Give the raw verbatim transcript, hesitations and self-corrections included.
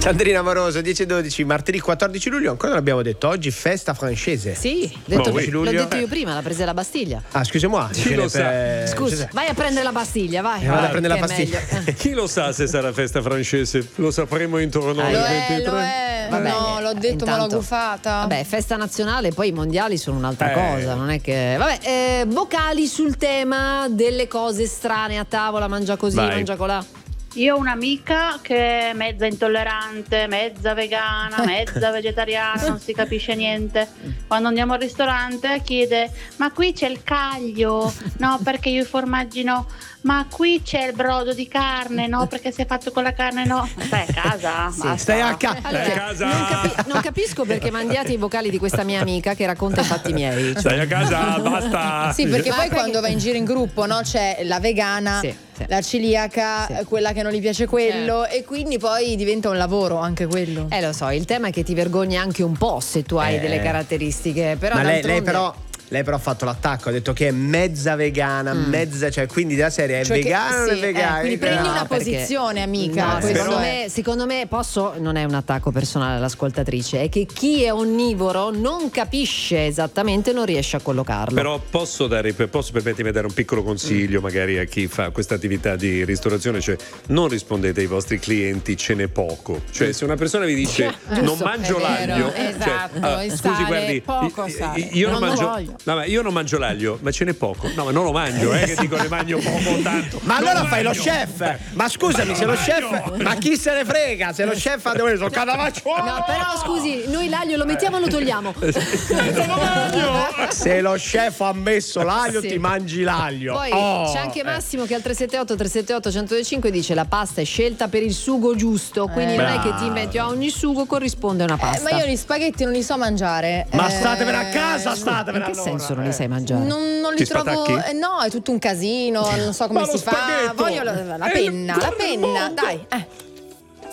Sandrina Amoroso, dieci e dodici, martedì quattordici luglio, ancora non l'abbiamo detto, oggi festa francese. Sì, detto, oh, oui. l'ho detto io prima, la presa la Bastiglia. Ah, scusami, chi lo sa? Scusa, vai a prendere la Bastiglia, vai. Eh, vado vai, a prendere la che è pastiglia. Chi lo sa se sarà festa francese? Lo sapremo intorno Ah, alle Lo è, ventitré. lo è. Vabbè, no, l'ho detto, intanto, ma l'ho gufata. Vabbè, festa nazionale, poi i mondiali sono un'altra Eh. cosa, non è che. Vabbè, eh, vocali sul tema delle cose strane a tavola, mangia così, Vai. mangia colà. Io ho un'amica che è mezza intollerante, mezza vegana, mezza vegetariana, non si capisce niente. Quando andiamo al ristorante chiede: ma qui c'è il caglio? No, perché io i formaggi no. Ma qui c'è il brodo di carne? No, perché sei fatto con la carne? No. Stai a casa? Sì. Basta. Stai a casa. Allora, Stai a casa. Non, capi- non capisco perché mandiate i vocali di questa mia amica che racconta i fatti miei. Cioè, Stai a casa, basta. Sì, perché Ma poi perché- quando vai in giro in gruppo, no, c'è la vegana, Sì, sì. la celiaca, Sì. quella che non gli piace quello, e quindi poi diventa un lavoro anche quello. Eh, lo so, il tema è che ti vergogni anche un po' se tu hai Eh. delle caratteristiche, però Ma lei, lei d'altronde- però lei però ha fatto l'attacco, ha detto che è mezza vegana, mezza, cioè quindi della serie è Cioè che- vegana o non sì, è vegana? eh, quindi Che- prendi No, una perché- posizione, amica. No, questo secondo, è. me, secondo me posso, non è un attacco personale all'ascoltatrice, è che chi è onnivoro non capisce esattamente, non riesce a collocarlo. Però posso dare, posso permettermi di dare un piccolo consiglio magari a chi fa questa attività di ristorazione, cioè non rispondete ai vostri clienti ce n'è poco, cioè se una persona vi dice non mangio è vero, l'aglio, cioè, esatto, allora, il scusi sale, guardi, poco io- sale. io non, Non lo mangio, voglio. no, ma io non mangio l'aglio, ma ce n'è poco, no ma non lo mangio, eh, che dico ne mangio poco o tanto. Ma Non allora fai lo mangio. chef. Ma scusami, se lo chef. Ma chi se ne frega? Se lo chef ha dove toccare la macciuola. No, però scusi, noi l'aglio lo mettiamo o lo togliamo? Se lo chef ha messo l'aglio, Sì. ti mangi l'aglio. Poi Oh, c'è anche eh. Massimo che al tre sette otto tre sette otto uno zero due cinque dice la pasta è scelta per il sugo giusto, quindi non è che ti inventi a ogni sugo corrisponde una Eh, pasta. ma io gli spaghetti non li so mangiare. Ma Eh, statevene a casa, In statevene che allora. senso non li sai mangiare? Non, non li Ti trovo. spatacchi? eh, no, è tutto un casino, non so come Ma lo si fa. spaghetto! Voglio la, la È il penna, la cuore del penna, mondo! dai. Eh.